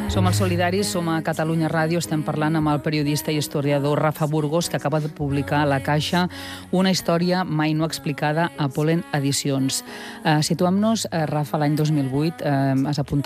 Som els Solidaris, som a Catalunya Ràdio, estem parlant amb el periodista i historiador Rafa Burgos, que acaba de publicar a La Caixa una història mai no explicada a Polen Edicions. Situem-nos, Rafa, l'any 2008, has apuntat